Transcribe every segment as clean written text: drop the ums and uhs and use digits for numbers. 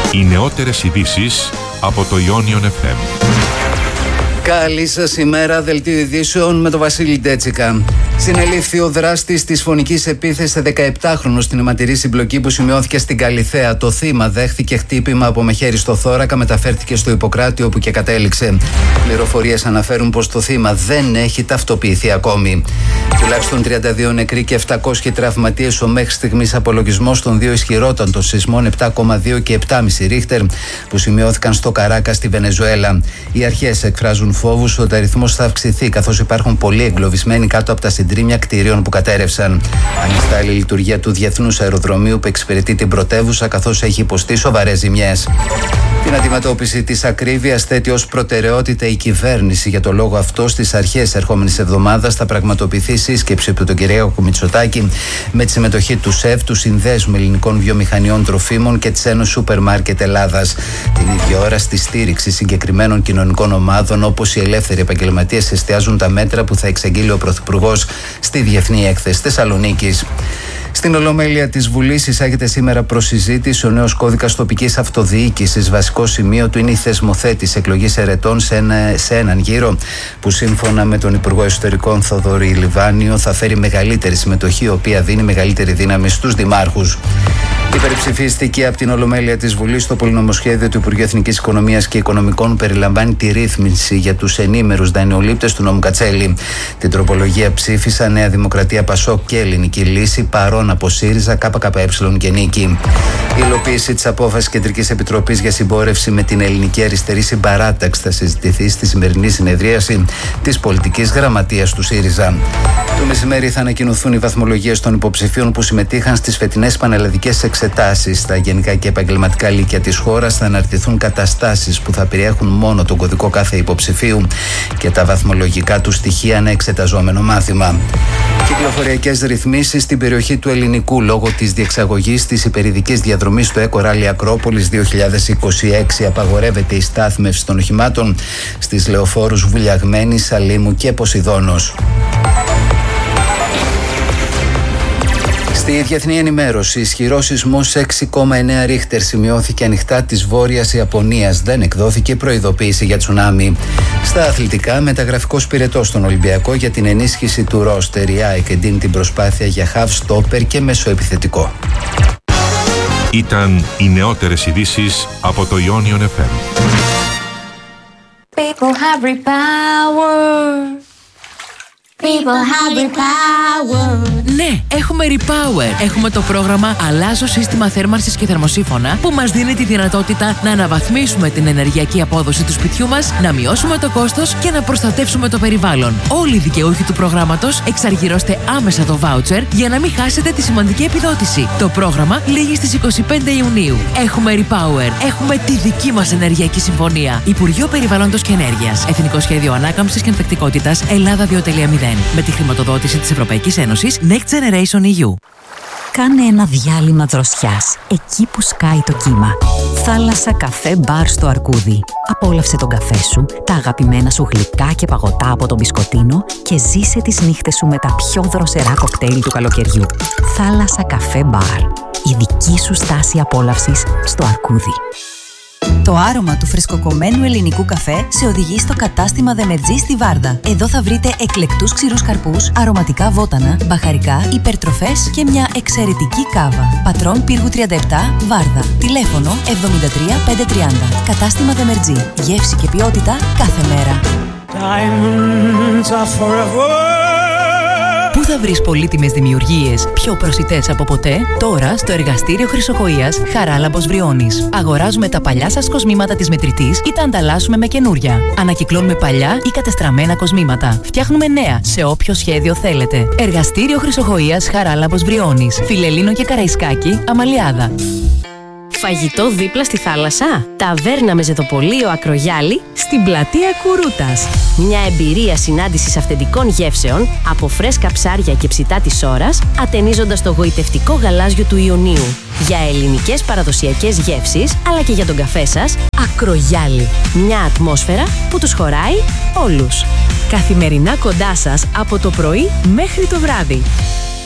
Οι νεότερες ειδήσεις από το Ionion FM. Καλή σας ημέρα, δελτίο ειδήσεων με τον Βασίλη Ντέτσικα. Συνελήφθη ο δράστης της φωνικής επίθεσης σε 17χρονο στην αιματηρή συμπλοκή που σημειώθηκε στην Καλιθέα. Το θύμα δέχθηκε χτύπημα από μεχαίρι στο θώρακα, μεταφέρθηκε στο Ιπποκράτη όπου και κατέληξε. Πληροφορίες αναφέρουν πως το θύμα δεν έχει ταυτοποιηθεί ακόμη. Τουλάχιστον 32 νεκροί και 700 τραυματίες ο μέχρι στιγμής απολογισμός των δύο ισχυρότατων των σεισμών 7,2 και 7,5 Ρίχτερ που σημειώθηκαν στο Καράκα στη Βενεζουέλα. Οι αρχές εκφράζουν φόβους ότι ο αριθμός θα αυξηθεί καθώς υπάρχουν πολλοί εγκλωβισμένοι κάτω από τα συντρίμμια κτηρίων που κατέρευσαν. Ανιστάλλει η λειτουργία του Διεθνούς Αεροδρομίου που εξυπηρετεί την πρωτεύουσα καθώς έχει υποστεί σοβαρές ζημιές. Την αντιμετώπιση της ακρίβειας θέτει ως προτεραιότητα η κυβέρνηση. Για το λόγο αυτό, στις αρχές ερχόμενης εβδομάδας θα πραγματοποιηθεί σύσκεψη από τον Κυριάκο Μητσοτάκη με τη συμμετοχή του ΣΕΒ, του Συνδέσμου Ελληνικών Βιομηχανιών Τροφίμων και της Ένωσης Σούπερ Μάρκετ Ελλάδας. Την ίδια ώρα, στη στήριξη συγκεκριμένων κοινωνικών ομάδων όπως οι ελεύθεροι επαγγελματίες εστιάζουν τα μέτρα που θα εξαγγείλει ο Πρωθυπουργός στη Διεθνή Έκθεση Θεσσαλονίκης. Στην Ολομέλεια της Βουλής εισάγεται σήμερα προς συζήτηση ο νέος κώδικας τοπικής αυτοδιοίκησης. Βασικό σημείο του είναι η θεσμοθέτηση εκλογής ερετών σε έναν γύρο που σύμφωνα με τον Υπουργό Εσωτερικών Θοδωρή Λιβάνιο θα φέρει μεγαλύτερη συμμετοχή, η οποία δίνει μεγαλύτερη δύναμη στους δημάρχους. Υπερψηφίστηκε από την Ολομέλεια της Βουλής το πολυνομοσχέδιο του Υπουργείου Εθνικής Οικονομίας και Οικονομικών περιλαμβάνει τη ρύθμιση για τους ενήμερους δανειολήπτες του νόμου Κατσέλη. Την τροπολογία ψήφισαν Νέα Δημοκρατία, Πασόκ και Ελληνική Λύση, παρόν από ΣΥΡΙΖΑ, ΚΚΕ και Νίκη. Η υλοποίηση της απόφασης Κεντρικής Επιτροπής για συμπόρευση με την Ελληνική Αριστερή Συμπαράταξη θα συζητηθεί στη σημερινή συνεδρίαση της Πολιτικής Γραμματείας του ΣΥΡΙΖΑ. Το μεσημέρι θα ανακοινωθούν οι βαθμολογίες των υποψηφίων που συμμετείχαν στις φετινές πανελλαδικές εξετάσεις. Στα γενικά και επαγγελματικά λύκεια της χώρας θα αναρτηθούν καταστάσεις που θα περιέχουν μόνο τον κωδικό κάθε υποψηφίου και τα βαθμολογικά του στοιχεία ανά εξεταζόμενο μάθημα. Κυκλοφοριακές ρυθμίσεις στην περιοχή του Ελληνικού λόγω της διεξαγωγής της υπερηδικής διαδρομής του Eco Rally Ακρόπολης 2026. Απαγορεύεται η στάθμευση των οχημάτων στις λεωφόρους Βουλιαγμένης, Σαλήμου και Ποσειδώνος. Στη διεθνή ενημέρωση, ισχυρός σεισμός 6,9 Ρίχτερ σημειώθηκε ανοιχτά της Βόρειας Ιαπωνίας. Δεν εκδόθηκε προειδοποίηση για τσουνάμι. Στα αθλητικά, μεταγραφικός πυρετός στον Ολυμπιακό για την ενίσχυση του ρόστερ. Η ΑΕΚ εντείνει την προσπάθεια για half stopper και μεσοεπιθετικό. Ήταν οι νεότερες ειδήσεις από το Ionion FM. People have repower. People have repower. Ναι, έχουμε Repower. Έχουμε το πρόγραμμα Αλλάζω σύστημα θέρμανσης και θερμοσύφωνα που μας δίνει τη δυνατότητα να αναβαθμίσουμε την ενεργειακή απόδοση του σπιτιού μας, να μειώσουμε το κόστος και να προστατεύσουμε το περιβάλλον. Όλοι οι δικαιούχοι του προγράμματος εξαργυρώστε άμεσα το voucher για να μην χάσετε τη σημαντική επιδότηση. Το πρόγραμμα λήγει στις 25 Ιουνίου. Έχουμε Repower. Έχουμε τη δική μας ενεργειακή συμφωνία. Υπουργείο Περιβάλλοντος και Ενέργειας. Εθνικό Σχέδιο Ανάκαμψης και Ανθεκτικότητας Ελλάδα 2.0. Με τη χρηματοδότηση της Ευρωπαϊκής Ένωσης Next Generation EU. Κάνε ένα διάλειμμα δροσιάς, εκεί που σκάει το κύμα. Θάλασσα, καφέ, μπαρ στο Αρκούδι. Απόλαυσε τον καφέ σου, τα αγαπημένα σου γλυκά και παγωτά από τον μπισκοτίνο και ζήσε τις νύχτες σου με τα πιο δροσερά κοκτέιλ του καλοκαιριού. Θάλασσα, καφέ, μπαρ. Η δική σου στάση απόλαυσης στο Αρκούδι. Το άρωμα του φρεσκοκομμένου ελληνικού καφέ σε οδηγεί στο κατάστημα Δεμετζή στη Βάρδα. Εδώ θα βρείτε εκλεκτούς ξηρούς καρπούς, αρωματικά βότανα, μπαχαρικά, υπερτροφές και μια εξαιρετική κάβα. Πατρών Πύργου 37, Βάρδα. Τηλέφωνο 73 530. Κατάστημα Δεμετζή. Γεύση και ποιότητα κάθε μέρα. Πού θα βρεις πολύτιμες δημιουργίες πιο προσιτές από ποτέ? Τώρα στο εργαστήριο Χρυσοχοΐας Χαράλαμπος Βριώνης. Αγοράζουμε τα παλιά σας κοσμήματα της μετρητής ή τα ανταλλάσσουμε με καινούρια. Ανακυκλώνουμε παλιά ή κατεστραμμένα κοσμήματα. Φτιάχνουμε νέα σε όποιο σχέδιο θέλετε. Εργαστήριο Χρυσοχοΐας Χαράλαμπος Βριώνης. Φιλελλήνο και Καραϊσκάκη, Αμαλιάδα. Φαγητό δίπλα στη θάλασσα. Ταβέρνα με ζετοπολείο Ακρογιάλη στην πλατεία Κουρούτας. Μια εμπειρία συνάντησης αυθεντικών γεύσεων από φρέσκα ψάρια και ψητά της ώρας, ατενίζοντας το γοητευτικό γαλάζιο του Ιωνίου. Για ελληνικές παραδοσιακές γεύσεις, αλλά και για τον καφέ σας, Ακρογιάλη. Μια ατμόσφαιρα που τους χωράει όλους. Καθημερινά κοντά σας από το πρωί μέχρι το βράδυ.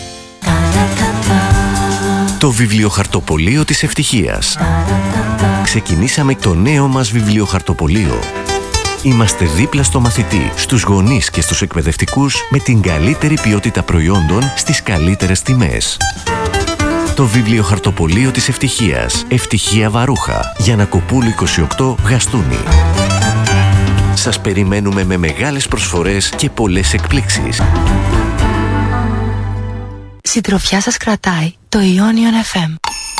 Το βιβλιοχαρτοπωλείο της ευτυχίας. ξεκινήσαμε το νέο μας βιβλιοχαρτοπωλείο. Είμαστε δίπλα στο μαθητή, στους γονείς και στους εκπαιδευτικούς με την καλύτερη ποιότητα προϊόντων στις καλύτερες τιμές. Το βιβλιοχαρτοπωλείο της Ευτυχίας. Ευτυχία Βαρούχα. Γιαννακοπούλου 28, Γαστούνη. Σας περιμένουμε με μεγάλες προσφορές και πολλές εκπλήξεις. Συντροφιά σας κρατάει το Ionion FM.